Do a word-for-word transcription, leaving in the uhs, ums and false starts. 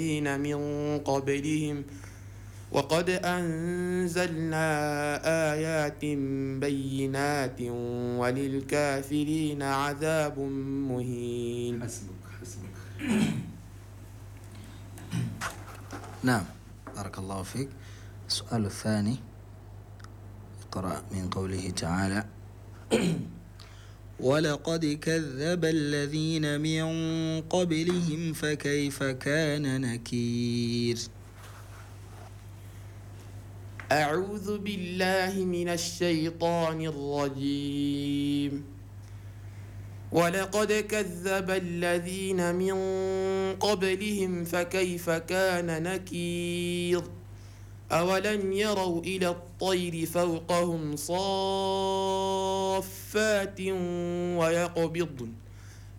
الذين من قبلهم وقد أنزلنا آيات بينات وللكافرين عذاب مهين. حسبك حسبك. نعم، بارك الله فيك. السؤال الثاني، اقرأ من قوله تعالى: ولقد كذب الذين من قبلهم فكيف كان نكير. أعوذ بالله من الشيطان الرجيم. ولقد كذب الذين من قبلهم فكيف كان نكير. أولم يروا إلى الطير فوقهم صافات ويقبضن